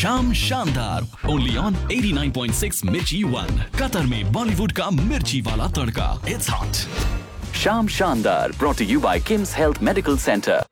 शाम शानदार only on 89.6 मिर्ची 1 कतर में बॉलीवुड का मिर्ची वाला तड़का. It's hot. शाम शानदार brought to you by Kim's Health Medical Center.